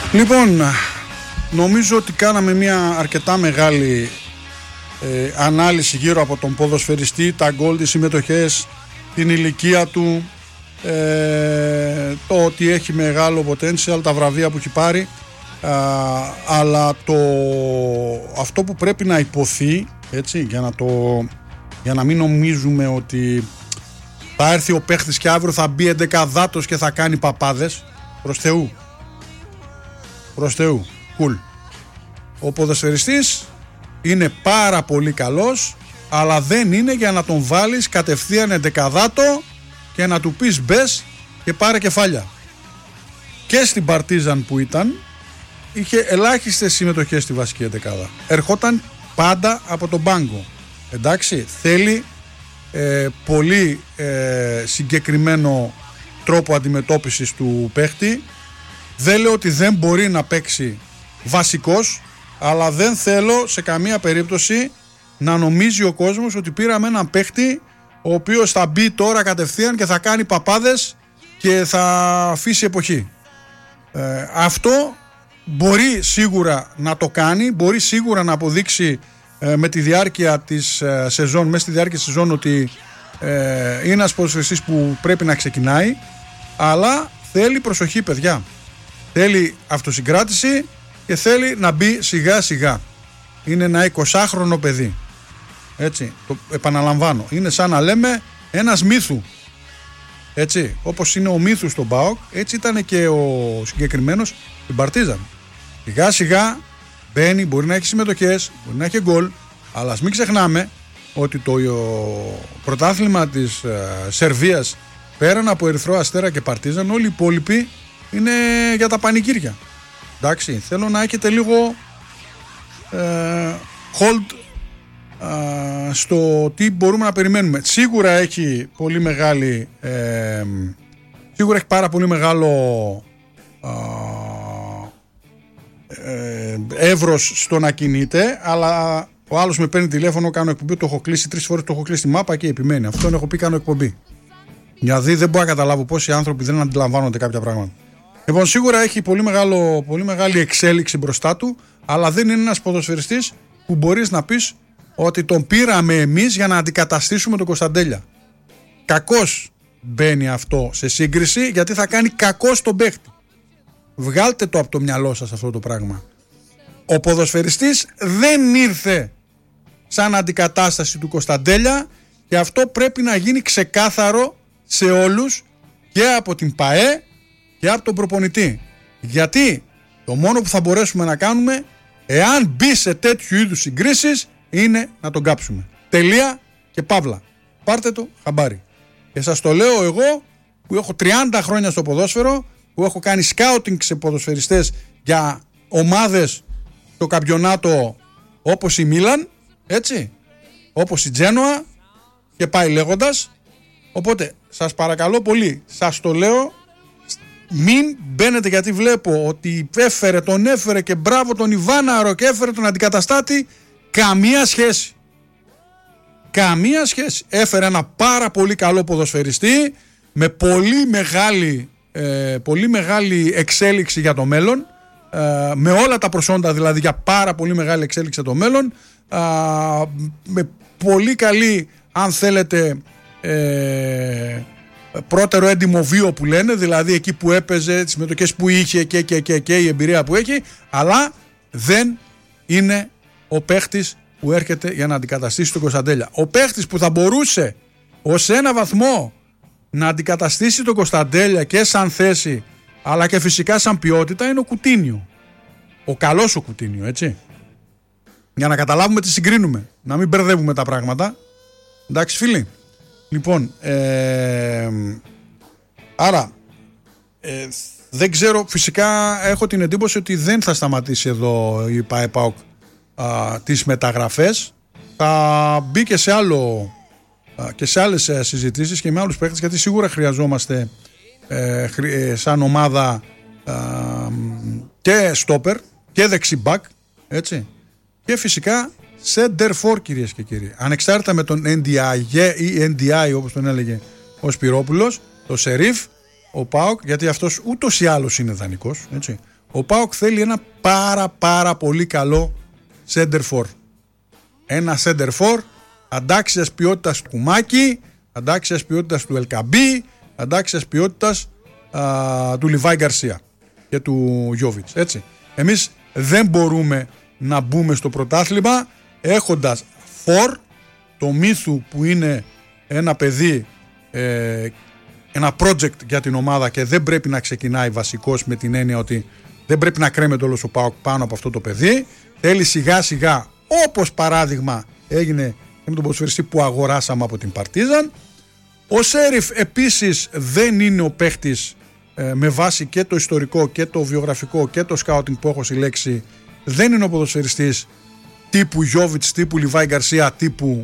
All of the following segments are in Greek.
Λοιπόν, νομίζω ότι κάναμε μια αρκετά μεγάλη ανάλυση γύρω από τον ποδοσφαιριστή, τα γκολ, τις συμμετοχές, την ηλικία του, το ότι έχει μεγάλο potential, τα βραβεία που έχει πάρει, αλλά αυτό που πρέπει να υποθεί, έτσι, για να μην νομίζουμε ότι θα έρθει ο παίχτης και αύριο θα μπει εντεκαδάτος και θα κάνει παπάδες. Προς Θεού, cool. Ο ποδοσφαιριστής είναι πάρα πολύ καλός, αλλά δεν είναι για να τον βάλεις κατευθείαν εντεκαδάτο και να του πεις μπες και πάρε κεφάλια. Και στην Παρτίζαν που ήταν, είχε ελάχιστες συμμετοχές στη βασική εντεκάδα. Ερχόταν πάντα από τον πάγκο. Εντάξει, θέλει πολύ συγκεκριμένο τρόπο αντιμετώπισης του παίχτη. Δεν λέω ότι δεν μπορεί να παίξει βασικός, αλλά δεν θέλω σε καμία περίπτωση να νομίζει ο κόσμος ότι πήραμε έναν παίχτη ο οποίος θα μπει τώρα κατευθείαν και θα κάνει παπάδες και θα αφήσει εποχή. Αυτό μπορεί σίγουρα να το κάνει, μπορεί σίγουρα να αποδείξει με τη διάρκεια της σεζόν, μέσα στη διάρκεια της σεζόν, ότι είναι ένας ποδοσφαιριστής που πρέπει να ξεκινάει, αλλά θέλει προσοχή, παιδιά. Θέλει αυτοσυγκράτηση και θέλει να μπει σιγά σιγά. Είναι ένα 20χρονο παιδί. Έτσι, το επαναλαμβάνω. Είναι σαν να λέμε ένας μύθου. Έτσι, όπως είναι ο μύθους στον ΠΑΟΚ, έτσι ήταν και ο συγκεκριμένος στην Παρτίζαν. Σιγά σιγά μπαίνει, μπορεί να έχει συμμετοχές, μπορεί να έχει γκολ, αλλά ας μην ξεχνάμε ότι το πρωτάθλημα της Σερβίας, πέραν από Ερυθρό Αστέρα και Παρτίζαν, όλοι οι υπόλοιποι είναι για τα πανηγύρια. Εντάξει, θέλω να έχετε λίγο hold στο τι μπορούμε να περιμένουμε. Σίγουρα έχει πολύ μεγάλη σίγουρα έχει πάρα πολύ μεγάλο εύρος στο να κινείται, αλλά ο άλλος με παίρνει τηλέφωνο, κάνω εκπομπή, το έχω κλείσει 3 φορές, το έχω κλείσει τη μάπα και επιμένει. Αυτόν έχω πει κάνω εκπομπή. Δηλαδή δεν μπορώ να καταλάβω πόσοι άνθρωποι δεν αντιλαμβάνονται κάποια πράγματα. Λοιπόν, σίγουρα έχει πολύ μεγάλη εξέλιξη μπροστά του, αλλά δεν είναι ένας ποδοσφαιριστής που μπορείς να πεις ότι τον πήραμε εμείς για να αντικαταστήσουμε τον Κωνσταντέλια. Κακώς μπαίνει αυτό σε σύγκριση, γιατί θα κάνει κακό στον παίχτη. Βγάλτε το από το μυαλό σας αυτό το πράγμα. Ο ποδοσφαιριστής δεν ήρθε σαν αντικατάσταση του Κωνσταντέλια, και αυτό πρέπει να γίνει ξεκάθαρο σε όλους, και από την ΠΑΕ και από τον προπονητή. Γιατί το μόνο που θα μπορέσουμε να κάνουμε, εάν μπει σε τέτοιου είδους συγκρίσεις, είναι να τον κάψουμε. Τελεία και παύλα. Πάρτε το χαμπάρι. Και σας το λέω εγώ που έχω 30 χρόνια στο ποδόσφαιρο, που έχω κάνει σκάουτινγκ σε ποδοσφαιριστές για ομάδες στο καμπιονάτο όπως η Μίλαν, έτσι, όπως η Τζένοα και πάει λέγοντας. Οπότε σας παρακαλώ πολύ, σας το λέω, μην μπαίνετε, γιατί βλέπω ότι τον έφερε και μπράβο τον Ιβάναρο και έφερε τον αντικαταστάτη. Καμία σχέση. Καμία σχέση. Έφερε ένα πάρα πολύ καλό ποδοσφαιριστή με πολύ μεγάλη εξέλιξη για το μέλλον, με όλα τα προσόντα δηλαδή για πάρα πολύ μεγάλη εξέλιξη για το μέλλον, με πολύ καλή, αν θέλετε, πρώτερο έντιμο βίο που λένε, δηλαδή εκεί που έπαιζε, τις συμμετοχές που είχε και η εμπειρία που έχει, αλλά δεν είναι ο παίχτης που έρχεται για να αντικαταστήσει τον Κωνσταντέλια. Ο παίχτης που θα μπορούσε ως ένα βαθμό να αντικαταστήσει τον Κωνσταντέλια και σαν θέση, αλλά και φυσικά σαν ποιότητα, είναι ο Κουτίνιο. Ο καλός ο Κουτίνιο, έτσι. Για να καταλάβουμε τι συγκρίνουμε, να μην μπερδεύουμε τα πράγματα. Εντάξει φίλοι. Λοιπόν, άρα δεν ξέρω, φυσικά έχω την εντύπωση ότι δεν θα σταματήσει εδώ η ΠΑΕ-ΠΑΟΚ τις μεταγραφές. Θα μπει και σε άλλο και σε άλλες συζητήσεις και με άλλους παίκτες, γιατί σίγουρα χρειαζόμαστε σαν ομάδα και στόπερ και δεξιμπακ, έτσι, και φυσικά center for, κυρίες και κύριοι, ανεξάρτητα με τον NDI ή NDI όπως τον έλεγε ο Σπυρόπουλος, το Σερίφ, ο ΠΑΟΚ, γιατί αυτός ούτως ή άλλως είναι δανεικός, έτσι. Ο ΠΑΟΚ θέλει ένα πάρα πολύ καλό center for. Ένα center for αντάξιας ποιότητας του Κουμάκη, αντάξιας ποιότητας του Ελκαμπή, αντάξιας ποιότητας του Λιβάη Γκαρσία και του Γιόβιτς. Έτσι. Εμείς δεν μπορούμε να μπούμε στο πρωτάθλημα έχοντας for το Μίθου που είναι ένα παιδί, ένα project για την ομάδα και δεν πρέπει να ξεκινάει βασικός, με την έννοια ότι δεν πρέπει να κρέμεται όλος ο ΠΑΟΚ πάνω από αυτό το παιδί. Θέλει σιγά σιγά, όπως παράδειγμα έγινε με τον ποδοσφαιριστή που αγοράσαμε από την Παρτίζαν. Ο Σέριφ επίσης δεν είναι ο παίχτης, με βάση και το ιστορικό και το βιογραφικό και το σκάουτινγκ που έχω συλλέξει, δεν είναι ο ποδοσφαιριστής τύπου Γιόβιτς, τύπου Λιβάη Γκαρσία, τύπου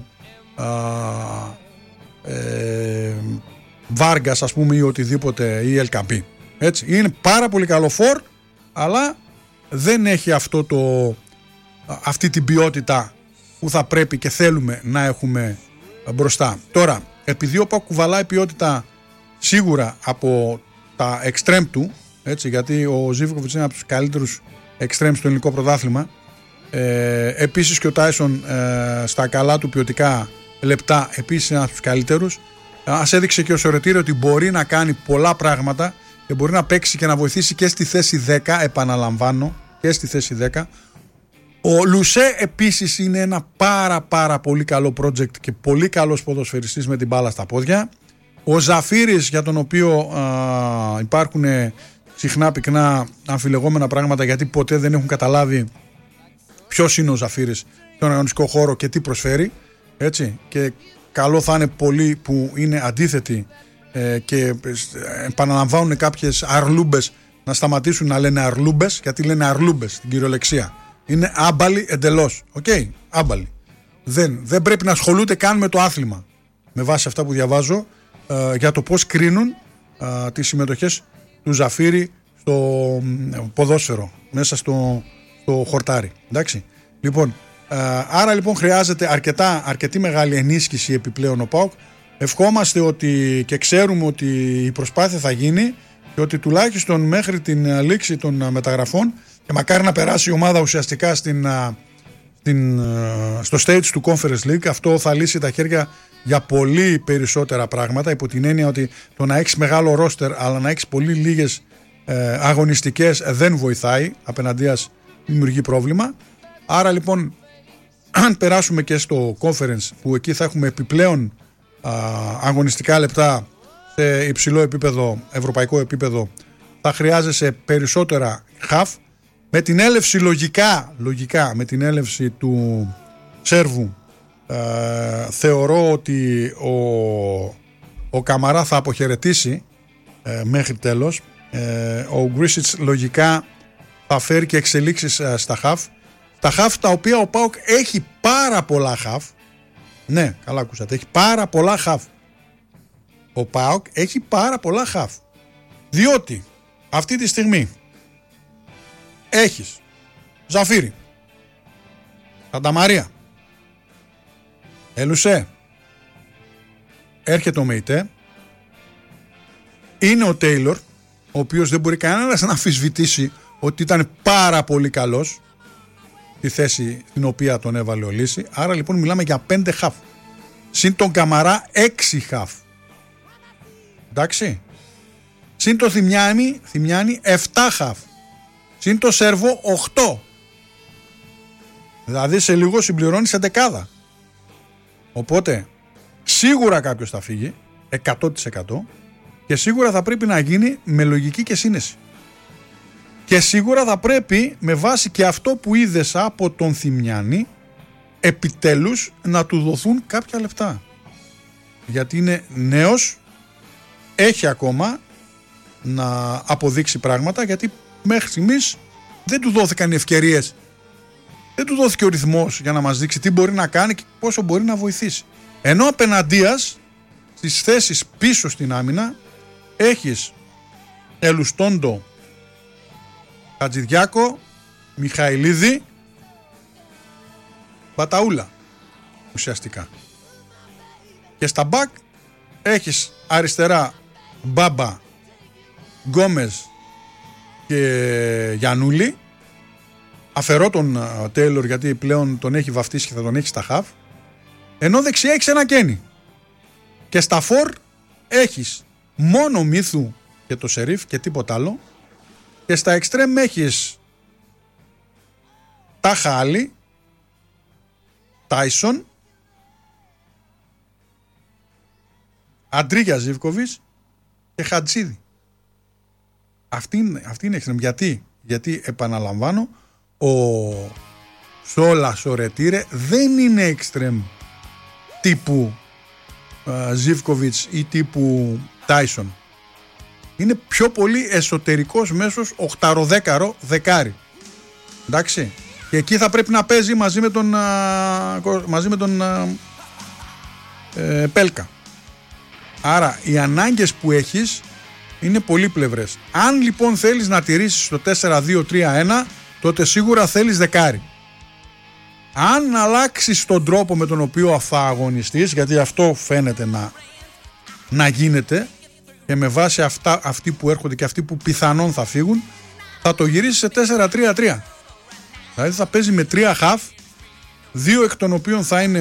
Βάργκας, ας πούμε, ή οτιδήποτε, ή Ελκαμπή. Έτσι, είναι πάρα πολύ καλό φορ, αλλά δεν έχει αυτή την ποιότητα που θα πρέπει και θέλουμε να έχουμε μπροστά. Τώρα, επειδή ο ΠΑΟΚ κουβαλάει ποιότητα σίγουρα από τα εξτρέμ του, έτσι, γιατί ο Ζίβκοβιτς είναι από τους καλύτερους εξτρέμ στο ελληνικό πρωτάθλημα, επίσης και ο Τάισον στα καλά του ποιοτικά λεπτά επίσης είναι από τους καλύτερους. Ας έδειξε και ο Σωρετήρη ότι μπορεί να κάνει πολλά πράγματα και μπορεί να παίξει και να βοηθήσει και στη θέση 10, επαναλαμβάνω, και στη θέση 10. Ο Λουσέ επίσης είναι ένα πάρα πολύ καλό project και πολύ καλός ποδοσφαιριστής με την μπάλα στα πόδια. Ο Ζαφύρης, για τον οποίο υπάρχουν συχνά πυκνά αμφιλεγόμενα πράγματα, γιατί ποτέ δεν έχουν καταλάβει ποιος είναι ο Ζαφύρης στον αγωνιστικό χώρο και τι προσφέρει, έτσι, και καλό θα είναι πολλοί που είναι αντίθετοι και επαναλαμβάνουν κάποιες αρλούμπες να σταματήσουν να λένε αρλούμπες, γιατί λένε αρλούμπες στην κυριολεξία. Είναι άμπαλοι εντελώς. Άμπαλοι. Δεν πρέπει να ασχολούνται καν με το άθλημα, με βάση αυτά που διαβάζω, για το πώς κρίνουν τις συμμετοχές του Ζαφύρη στο ποδόσφαιρο, μέσα στο χορτάρι. Εντάξει. Λοιπόν, άρα λοιπόν χρειάζεται αρκετή μεγάλη ενίσχυση επιπλέον ο ΠΑΟΚ. Ευχόμαστε ότι και ξέρουμε ότι η προσπάθεια θα γίνει και ότι τουλάχιστον μέχρι την λήξη των μεταγραφών, και μακάρι να περάσει η ομάδα ουσιαστικά στο stage του Conference League, αυτό θα λύσει τα χέρια για πολύ περισσότερα πράγματα, υπό την έννοια ότι το να έχεις μεγάλο ρόστερ αλλά να έχεις πολύ λίγες αγωνιστικές δεν βοηθάει, απέναντίας δημιουργεί πρόβλημα. Άρα λοιπόν, αν περάσουμε και στο Conference, που εκεί θα έχουμε επιπλέον αγωνιστικά λεπτά σε υψηλό επίπεδο, ευρωπαϊκό επίπεδο, θα χρειάζεσαι περισσότερα half. Με την έλευση λογικά με την έλευση του Σέρβου, θεωρώ ότι ο Καμαρά θα αποχαιρετήσει μέχρι τέλος. Ο Γκρίσιτς λογικά θα φέρει και εξελίξεις στα χαφ. Τα χαφ τα οποία ο ΠΑΟΚ έχει πάρα πολλά χαφ. Ναι, καλά ακούσατε, έχει πάρα πολλά χαφ. Ο ΠΑΟΚ έχει πάρα πολλά χαφ, διότι αυτή τη στιγμή έχεις Ζαφύρη, Σανταμαρία, Ελουσέ, έρχεται ο Μεϊτέ, είναι ο Τέιλορ, ο οποίος δεν μπορεί κανένας να αμφισβητήσει ότι ήταν πάρα πολύ καλός τη θέση στην οποία τον έβαλε ο Λύση. Άρα λοιπόν μιλάμε για 5 χαφ. Συν τον Καμαρά 6 χαφ. Εντάξει. Συν το Θημιάνι 7 χαφ. Συν το Σέρβο 8. Δηλαδή σε λίγο συμπληρώνει σε δεκάδα. Οπότε σίγουρα κάποιος θα φύγει 100% και σίγουρα θα πρέπει να γίνει με λογική και σύνεση. Και σίγουρα θα πρέπει, με βάση και αυτό που είδες από τον Θημιάνι, επιτέλους να του δοθούν κάποια λεφτά. Γιατί είναι νέος, έχει ακόμα να αποδείξει πράγματα, γιατί μέχρι στιγμής δεν του δόθηκαν οι ευκαιρίες, δεν του δόθηκε ο ρυθμός για να μας δείξει τι μπορεί να κάνει και πόσο μπορεί να βοηθήσει. Ενώ απέναντίας στις θέσεις πίσω στην άμυνα έχεις Ελουστόντο, Χατζηδιάκο, Μιχαηλίδη, Μπαταούλα ουσιαστικά. Και στα μπακ έχεις αριστερά Μπάμπα, Γκόμες και Γιαννούλη. Αφαιρώ τον Τέιλορ γιατί πλέον τον έχει βαφτίσει και θα τον έχει στα χαφ. Ενώ δεξιά έχεις ένα Κένι. Και στα φορ έχεις μόνο Μίθου και το Σερίφ και τίποτα άλλο. Και στα εξτρέμ έχεις Τάχα Άλλη, Τάισον, Αντρίγια Ζίβκοβιτς και Χατζίδη. Αυτή είναι εξτρέμ. Γιατί επαναλαμβάνω, ο Σόλας ο Ρετήρε δεν είναι εξτρέμ τύπου Ζίβκοβιτς ή τύπου Τάισον. Είναι πιο πολύ εσωτερικός μέσος, οχταροδέκαρο, δεκάρι. Εντάξει. Και εκεί θα πρέπει να παίζει μαζί με τον Πέλκα. Άρα οι ανάγκες που έχεις είναι πολύπλευρες. Αν λοιπόν θέλεις να τηρήσεις το 4-2-3-1, τότε σίγουρα θέλεις δεκάρι. Αν αλλάξεις τον τρόπο με τον οποίο θα αγωνιστείς, γιατί αυτό φαίνεται να γίνεται, και με βάση αυτοί που έρχονται και αυτοί που πιθανόν θα φύγουν, θα το γυρίσεις σε 4-3-3. Δηλαδή θα παίζει με 3 χαφ, 2 εκ των οποίων θα είναι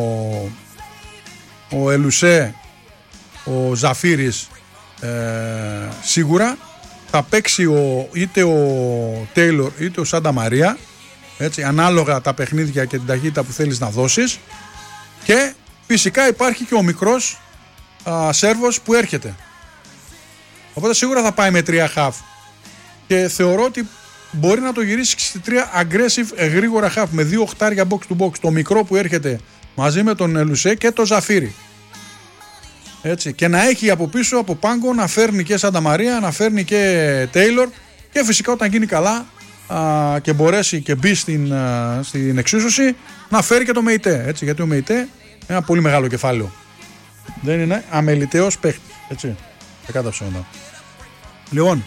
ο Ελουσέ, ο Ζαφίρης, σίγουρα θα παίξει είτε ο Τέιλορ είτε ο Σάντα Μαρία, έτσι, ανάλογα τα παιχνίδια και την ταχύτητα που θέλεις να δώσεις. Και φυσικά υπάρχει και ο μικρός Σέρβος που έρχεται. Οπότε σίγουρα θα πάει με 3 χαφ. Και θεωρώ ότι μπορεί να το γυρίσει σε 3 aggressive γρήγορα χαφ με 2 οχτάρια box to box. Το μικρό που έρχεται μαζί με τον Ελουσέ και το Ζαφίρι. Έτσι. Και να έχει από πίσω, από πάγκο, να φέρνει και Σάντα Μαρία, να φέρνει και Τέιλορ. Και φυσικά όταν γίνει καλά και μπορέσει και μπει στην εξίσωση, να φέρει και το Μεϊτέ. Έτσι, γιατί ο Μεϊτέ είναι ένα πολύ μεγάλο κεφάλαιο. Δεν είναι αμεληταίος παίχτης. Έτσι. Δεν κάταψε μετά. Λοιπόν,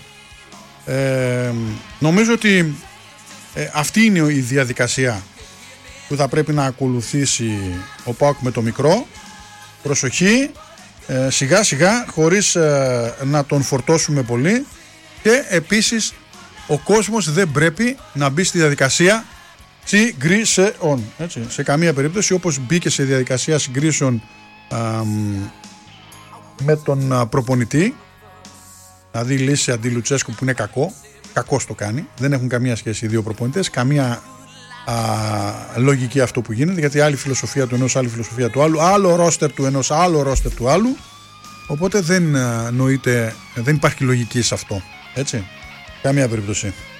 νομίζω ότι αυτή είναι η διαδικασία που θα πρέπει να ακολουθήσει ο ΠΑΟΚ με το μικρό. Προσοχή, σιγά σιγά, χωρίς να τον φορτώσουμε πολύ. Και επίσης ο κόσμος δεν πρέπει να μπει στη διαδικασία συγκρίσεων, έτσι, σε καμία περίπτωση, όπως μπήκε σε διαδικασία συγκρίσεων με τον προπονητή. Δηλαδή λύση αντί Λουτσέσκου που είναι κακός το κάνει, δεν έχουν καμία σχέση οι δύο προπονητές, καμία λογική αυτό που γίνεται, γιατί άλλη φιλοσοφία του ενός, άλλη φιλοσοφία του άλλου, άλλο ρόστερ του ενός, άλλο ρόστερ του άλλου, οπότε δεν υπάρχει λογική σε αυτό, έτσι, καμία περίπτωση.